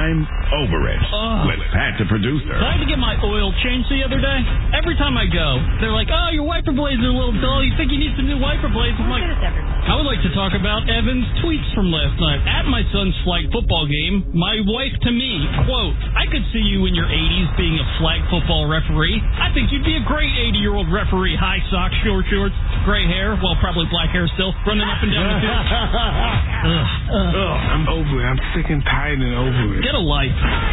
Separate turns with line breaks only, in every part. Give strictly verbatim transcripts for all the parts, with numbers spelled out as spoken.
I'm over it
Ugh.
with Pat the producer.
I had to get my oil changed the other day. Every time I go, they're like, oh, your wiper blades are a little dull. You think you need some new wiper blades? I'm like, I would like to talk about Evan's tweets from last night. At my son's flag football game, my wife to me, quote, I could see you in your eighties being a flag football referee. I think you'd be a great eighty-year-old referee. High socks, short shorts, gray hair, well, probably black hair still, running up and down the field. Ugh. Ugh.
Ugh, I'm over it. I'm sick and tired and over it.
Get a life.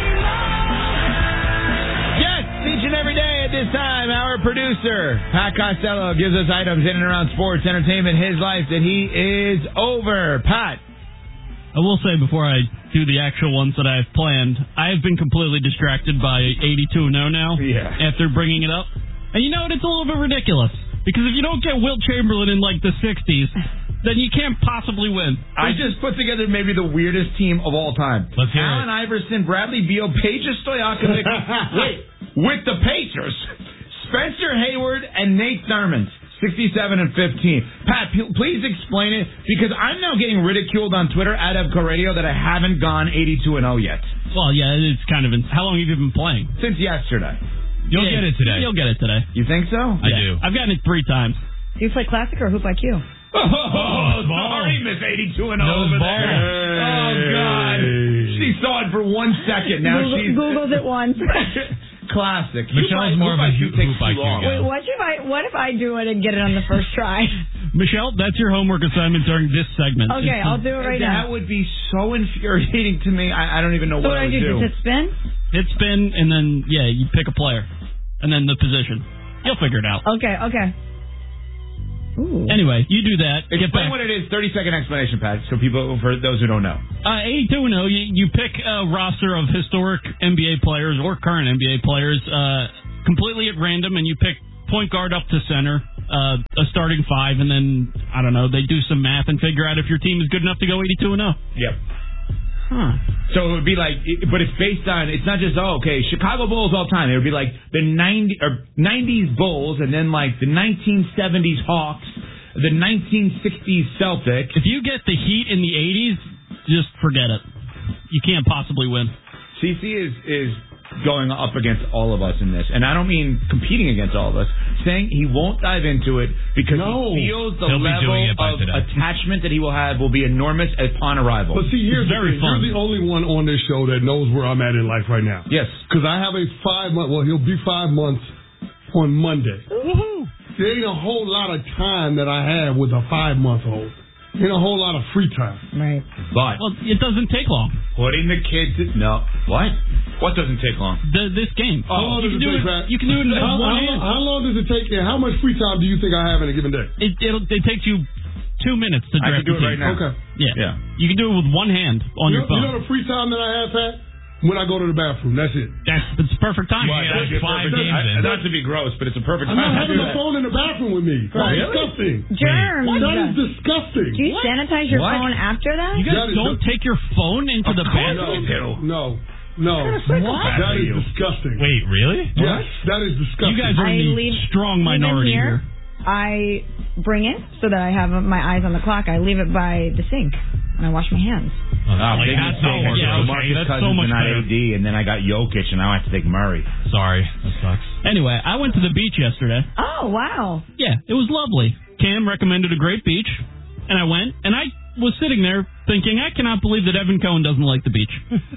Yes, each and every day at this time, our producer, Pat Costello, gives us items in and around sports, entertainment, his life that he is over. Pat.
I will say before I do the actual ones that I have planned, I have been completely distracted by eighty-two and oh now
yeah.
after bringing it up. And you know what? It's a little bit ridiculous. Because if you don't get Wilt Chamberlain in like the sixties, then you can't possibly win.
I just put together maybe the weirdest team of all time.
Let's hear
Allen
it.
Iverson, Bradley Beal, Peja Stojakovic, wait, with the Pacers, Spencer Hayward, and Nate Thurmond, sixty-seven and fifteen. Pat, p- please explain it, because I'm now getting ridiculed on Twitter at Evco Radio that I haven't gone eighty-two and oh yet.
Well, yeah, it's kind of... In- How long have you been playing?
Since yesterday.
You'll yeah, get it today. You'll get it today.
You think so?
I yeah. do. I've gotten it three times.
Do you play Classic or Hoop I Q?
Oh, oh sorry, Miss eighty-two and oh over there. Hey. Oh, God. She saw it for one second. Now
Google,
she's...
Googled it once.
Classic.
Michelle's more of a hoop I Q guy.
Wait, what if I what if I do it and get it on the first try?
Michelle, that's your homework assignment during this segment.
Okay, I'll do it right
that
now.
That would be so infuriating to me. I, I don't even know
so
what,
what
I would
do.
do.
Just hit spin?
Hit spin, and then, yeah, you pick a player. And then the position. You'll figure it out.
Okay, okay. Ooh.
Anyway, you do that.
Explain
get back.
what it is. thirty-second explanation, Pat, so people, for those who don't know.
Uh, eighty-two and oh, you, you pick a roster of historic N B A players or current N B A players uh, completely at random, and you pick point guard up to center, uh, a starting five, and then, I don't know, they do some math and figure out if your team is good enough to go eighty-two and oh.
Yep.
Huh.
So it would be like, but it's based on, it's not just, oh, okay, Chicago Bulls all time. It would be like the ninety or nineties Bulls, and then like the nineteen seventies Hawks, the nineteen sixties Celtics.
If you get the Heat in the eighties, just forget it. You can't possibly win.
C C is is going up against all of us in this, and I don't mean competing against all of us. Saying he won't dive into it because
no.
he feels the
He'll
level of
today.
attachment that he will have will be enormous upon arrival.
But see, here's
it's
the
very
thing.
fun.
You're the only one on this show that knows where I'm at in life right now.
Yes,
because I have a five month. Well, he'll be five months on Monday.
Woohoo!
There ain't a whole lot of time that I have with a five month old. Ain't a whole lot of free time.
Right.
But
well, it doesn't take long.
Putting the kids in, no. What? What doesn't take long?
The, this game.
How long
you
does it take,
it,
Pat?
You can do it in
how,
one
how,
hand.
How long does it take? And how much free time do you think I have in a given day?
It it'll, it takes you two minutes to
I
draft
can do
the
it
team.
right now.
Okay.
Yeah.
Yeah.
You can do it with one hand on
you
your
know,
phone.
You know the free time that I have, Pat? When I go to the bathroom. That's it.
That's it's perfect time.
Well,
yeah,
that's
five
perfect.
games
I,
in.
not to be gross, but it's a perfect
I'm
time
not
to
having
do
my
that.
phone in the bathroom with me. That's
Really?
disgusting.
Germs.
That is disgusting.
Do you
What?
sanitize your
What?
phone after that?
You guys
That is
don't
the-
take your phone into
Of
the
course
bathroom?
we do.
No. No.
What?
That is disgusting.
Wait, really?
Yes, that is disgusting.
You guys are
I
in the
leave-
strong
even
minority
here,
here.
I bring it so that I have my eyes on the clock. I leave it by the sink and I wash my hands.
Oh,
Oh,
like,
big
that's
mistake.
so,
yeah,
So
okay,
Marcus
that's
Cousins
so much
and not
better.
A D, and then I got Jokic, and now I have to take Murray.
Sorry, that sucks.
Anyway, I went to the beach yesterday.
Oh, wow.
Yeah, it was lovely. Cam recommended a great beach, and I went, and I was sitting there thinking, I cannot believe that Evan Cohen doesn't like the beach.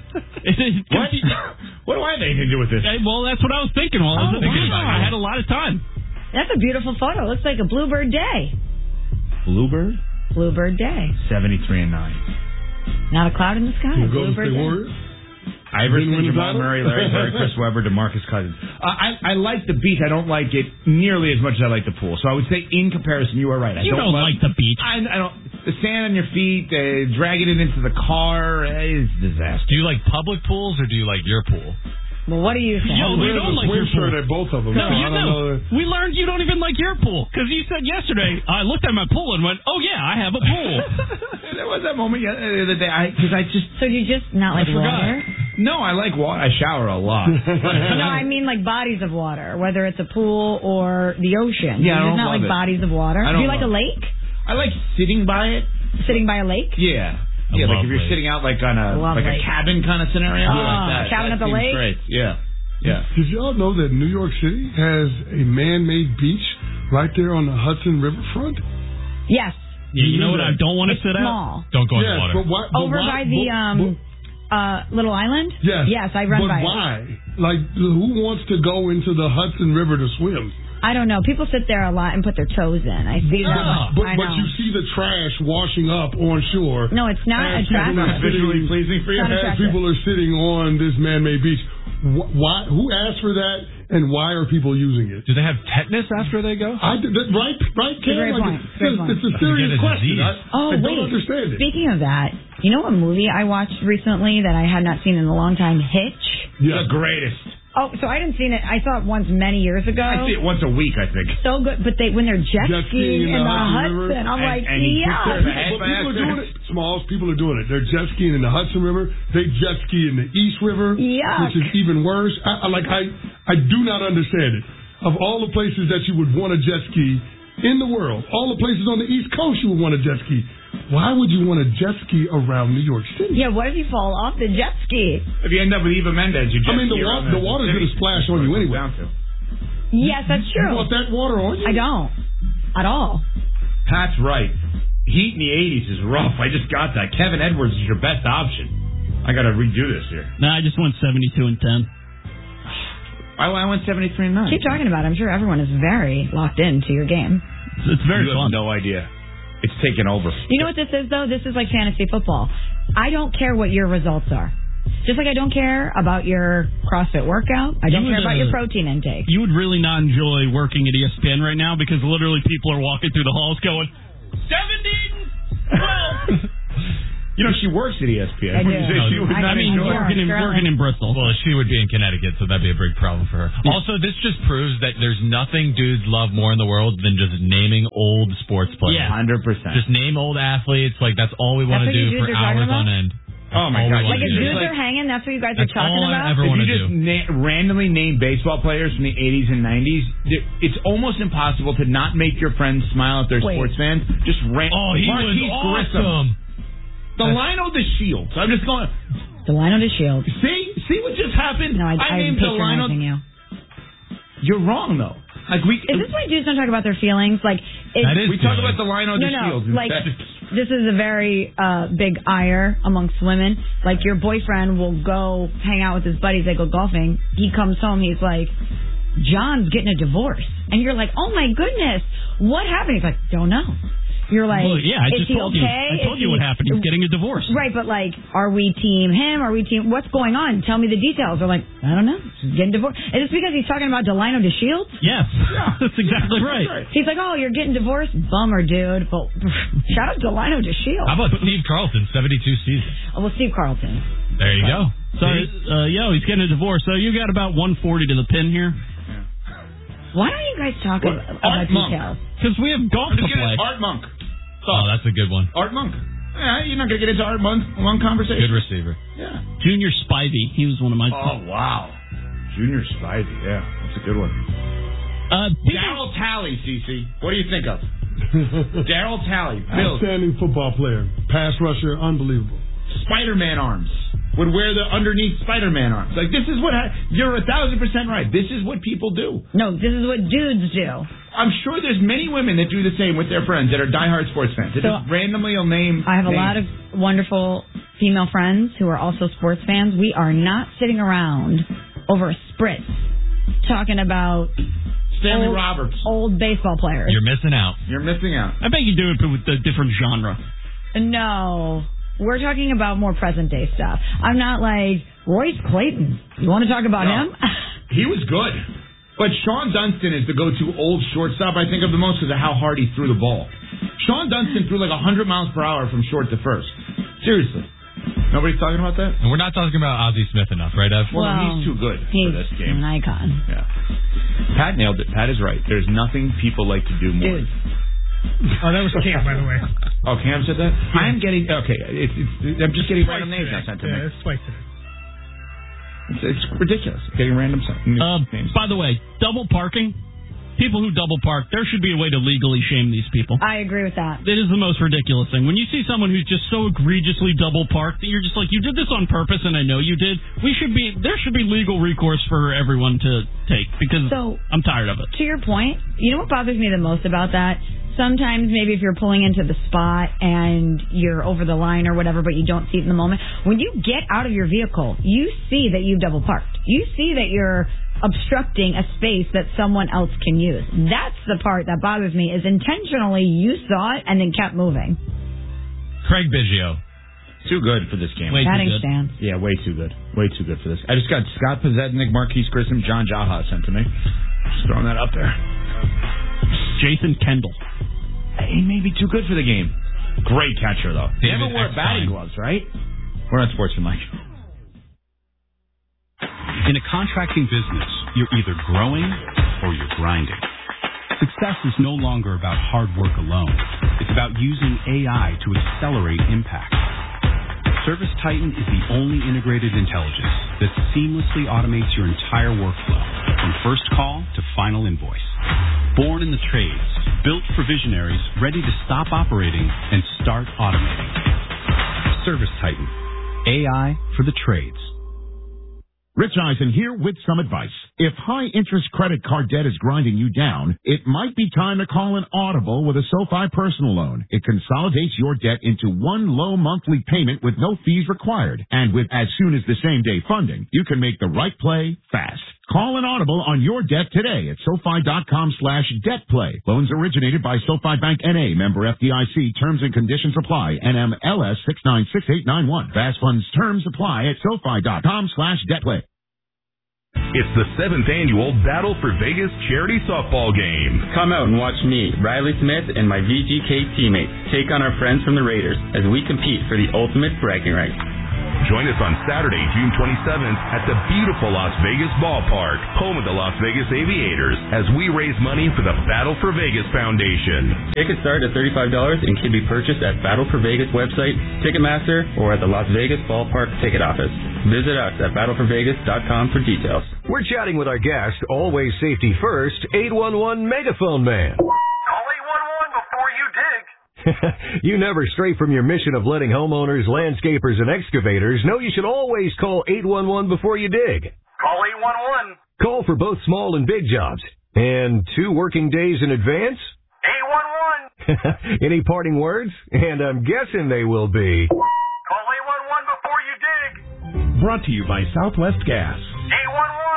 It is-
What? What do I have anything to do with this?
Hey, well, that's what I was thinking while I was
Oh,
thinking
wow.
about it. I had a lot of time.
That's a beautiful photo. Looks like a bluebird day.
Bluebird?
Bluebird day.
seventy-three and nine.
Not a cloud in the sky.
You go to
Bluebird
State
day.
Warriors?
Iverson,
Didn't win the
Jamal
title?
Murray, Larry Bird, Chris Webber, DeMarcus Cousins. Uh, I I like the beach. I don't like it nearly as much as I like the pool. So I would say, in comparison, you are right. I
You don't
love,
like the beach.
I, I don't. The sand on your feet, uh, dragging it into the car is a disaster.
Do you like public pools or do you like your pool?
Well, what do you think?
Yo, we
Wearing
don't
a
like your
swim shirt
pool.
at both of them.
No,
so
you
I don't
know.
know.
We learned you don't even like your pool. Because you said yesterday, I looked at my pool and went, oh, yeah, I have a pool.
There was that moment the other day because I, I just
So you just not like
I forgot.
water?
No, I like water. I shower a lot.
No, I mean like bodies of water, whether it's a pool or the ocean.
Yeah, I
You're
don't
just not
love
like
it.
bodies of water.
I
Do
don't
you like a
love
lake?
I like sitting by it.
Sitting by a lake?
Yeah. Yeah, like if
love
you're
lake.
sitting out like on a
Love
like a
lake.
cabin kind of scenario,
Oh,
like that.
cabin
that
at the
seems
lake?
Great. Yeah, yeah.
Did y'all know that New York City has a man-made beach right there on the Hudson Riverfront?
Yes.
Yeah, you know what I don't want to
It's
sit at?
small.
Don't go in
Yes,
the water.
but why? But
Over
why,
by the
but-
um uh little island?
Yes.
Yes, I run
but
by it.
why? Like, who wants to go into the Hudson River to swim?
I don't know. People sit there a lot and put their toes in. I see that.
Ah,
But,
I
but
know.
you see the trash washing up on shore.
No, it's not
as people
attractive.
are
Not visually
sitting-
pleasing for you.
Not
As
attractive.
people are sitting on this man-made beach. Wh- Why? Who asked for that? And why are people using it?
Do they have tetanus after they go?
I did that, right, right, Cam?
Great
Like,
point.
it's,
Great
it's,
point.
it's a
Get
serious
a
question.
disease.
I,
Oh,
I don't
wait.
understand it.
Speaking of that, you know what movie I watched recently that I had not seen in a long time? Hitch.
Yeah.
The greatest.
Oh, so I didn't see it. I saw it once many years ago.
I see it once a week, I think.
So good, but they when they're jet,
Jet skiing
skiing in the
Hudson River.
Hudson, I'm
And-
like,
and he
yeah.
kicks their head
But
by
people are
accident.
doing it. Smalls, people are doing it. They're jet skiing in the Hudson River. They jet ski in the East River,
Yuck.
which is even worse. I, I like. I I do not understand it. Of all the places that you would want to jet ski in the world, all the places on the East Coast you would want to jet ski. Why would you want to jet ski around New York City?
Yeah, what if you fall off the jet ski?
If you end up with Eva Mendes, you
I mean, the,
jet ski
wa-
around
the water's
city.
going to splash on you anyway.
Down to.
Yes, that's
You
true.
want that water on you?
I don't at all.
Pat's right. Heat in the eighties is rough. I just got that. Kevin Edwards is your best option. I got to redo this here.
Nah, I just went seventy-two and ten.
I, I went seventy-three and nine.
Keep talking about it. I'm sure everyone is very locked into your game.
It's, it's very
you
fun.
have no idea. It's taken over.
You know what this is, though? This is like fantasy football. I don't care what your results are. Just like I don't care about your CrossFit workout. I don't
You
care
would,
about
uh,
your protein intake.
You would really not enjoy working at E S P N right now because literally people are walking through the halls going, seventeen, twelve.
You know, she works at E S P N.
I do.
Would you say she would
I
not
I mean,
know.
enjoy it?
working in,
Surely.
working in Bristol.
Well, she would be in Connecticut, so that'd be a big problem for her. Also, this just proves that there's nothing dudes love more in the world than just naming old sports players.
Yeah.
one hundred percent.
Just name old athletes. Like, that's all we want to
That's what you
do for
dudes are talking
hours
about?
on end.
Oh, my
all we
God.
wanna
Like if
do.
dudes
like-
are hanging, that's what you guys
That's
are talking
all I
about?
ever
If
want
you
to
just
do.
na- randomly name baseball players from the eighties and nineties, there- it's almost impossible to not make your friends smile if they're
Wait.
sports fans. Just ran-
Oh, he
Marquise
was
Grissom.
awesome.
The Lionel the Shields. I'm just going.
Delino de Shield.
See, see what just happened.
No, I,
I
I'm
named the
patronizing
Lionel.
you.
You're wrong though. Like we.
Is this why dudes don't talk about their feelings? Like, it's,
That is
we talk
good.
about the Lionel
no,
the
no.
Shields.
Like,
instead.
this is a very uh, big ire amongst women. Like, your boyfriend will go hang out with his buddies. They go golfing. He comes home. He's like, John's getting a divorce. And you're like, oh, my goodness. What happened? He's like, don't know. You're like,
Well, yeah, I
is
just
he
told
okay?
you. I told
Is
you
he-
what happened. He's getting a divorce.
Right, but like, are we team him? Are we team? What's going on? Tell me the details. They're like, I don't know. He's getting divorced. Is this because he's talking about Delino de Shields?
Yes, that's exactly right.
That's right.
He's like, oh, you're getting divorced? Bummer, dude. But shout out Delino de Shields.
How about Steve Carlson, seventy-two seasons?
Oh, well, Steve Carlton.
There you go.
So, uh, yo, he's getting a divorce. So you got about one forty to the pin here.
Why don't you guys talk
What?
about,
Art
about
Monk.
details?
Because we have golf
I'm
to
just
play.
getting Art Monk.
Oh, that's a good one.
Art Monk. Yeah, you're not gonna get into Art Monk long conversation.
Good receiver.
Yeah.
Junior Spivey. He was one of my.
Oh wow. Junior Spivey. Yeah, that's a good one.
Uh, people-
Daryl Talley, Cece. What do you think of? Daryl Talley. Bills.
Outstanding football player. Pass rusher, unbelievable.
Spider-Man arms. Would wear the underneath Spider-Man arms. Like, this is what... Ha- you're a thousand percent right. This is what people do.
No, this is what dudes do.
I'm sure there's many women that do the same with their friends that are diehard sports fans. That
So,
just randomly will name...
I have a
names.
lot of wonderful female friends who are also sports fans. We are not sitting around over a spritz talking about
Stanley
old,
Roberts.
old baseball players.
You're missing out.
You're missing out.
I bet you do it with a different genre.
No. We're talking about more present day stuff. I'm not like, Royce Clayton. You want to talk about
No.
him?
He was good. But Sean Dunston is the go-to old shortstop I think of the most because of how hard he threw the ball. Sean Dunston threw like one hundred miles per hour from short to first. Seriously. Nobody's talking about that?
And we're not talking about Ozzie Smith enough, right, Ev?
Well,
Well,
he's too good
He's
for this game.
an icon.
Yeah. Pat nailed it. Pat is right. There's nothing people like to do more.
Dude.
Oh, that was Cam, by the way.
Oh, Cam said that? I'm getting... Okay, it's, it's, I'm just getting
Twice
random names
today.
now sent to
Yeah,
me.
it's twice today.
It's, it's ridiculous. Getting random sent-
Uh,
names.
by the way, double parking people who double park, there should be a way to legally shame these people.
I agree with that.
It is the most ridiculous thing. When you see someone who's just so egregiously double parked that you're just like, you did this on purpose, and I know you did. We should be there should be legal recourse for everyone to take because
so,
I'm tired of it.
To your point, you know what bothers me the most about that? Sometimes maybe if you're pulling into the spot and you're over the line or whatever, but you don't see it in the moment, when you get out of your vehicle, you see that you've double parked. You see that you're obstructing a space that someone else can use. That's the part that bothers me, is intentionally you saw it and then kept moving.
Craig Biggio.
Too good for this game.
Way
Batting
too good.
stance.
Yeah, way too good. Way too good for this. I just got Scott Pazednik, Marquise Grissom, John Jaha sent to me. Just throwing that up there.
Jason Kendall.
He may be too good for the game. Great catcher, though. He
David
never wore batting
Eckstein.
gloves, right? We're not sportsmanlike.
In a contracting business, you're either growing or you're grinding. Success is no longer about hard work alone. It's about using A I to accelerate impact. ServiceTitan is the only integrated intelligence that seamlessly automates your entire workflow, from first call to final invoice. Born in the trades, built for visionaries ready to stop operating and start automating. ServiceTitan. A I for the trades.
Rich Eisen here with some advice. If high-interest credit card debt is grinding you down, it might be time to call an Audible with a SoFi personal loan. It consolidates your debt into one low monthly payment with no fees required. And with as soon as the same-day funding, you can make the right play fast. Call an Audible on your debt today at SoFi.com slash debt play. Loans originated by SoFi Bank N A, member F D I C. Terms and conditions apply. N M L S six nine six eight nine one. Fast funds terms apply at SoFi.com slash debt play.
It's the seventh annual Battle for Vegas charity softball game.
Come out and watch me, Riley Smith, and my V G K teammates take on our friends from the Raiders as we compete for the ultimate bragging rights.
Join us on Saturday, June twenty-seventh at the beautiful Las Vegas Ballpark, home of the Las Vegas Aviators, as we raise money for the Battle for Vegas Foundation.
Tickets start at thirty-five dollars and can be purchased at Battle for Vegas website, Ticketmaster, or at the Las Vegas Ballpark ticket office. Visit us at battle for vegas dot com for details.
We're chatting with our guest, always safety first, eight one one Megaphone Man.
Call eight one one before you dig.
You never stray from your mission of letting homeowners, landscapers, and excavators know you should always call eight one one before you dig.
Call eight one one.
Call for both small and big jobs. And two working days in advance?
eight one one.
Any parting words? And I'm guessing they will be...
Call eight one one before you dig.
Brought to you by Southwest Gas.